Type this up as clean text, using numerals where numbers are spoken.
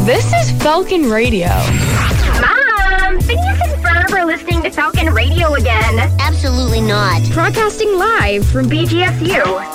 This is Falcon Radio. Mom, Phineas and Ferb are listening to Falcon Radio again. Absolutely not. Broadcasting live from BGSU.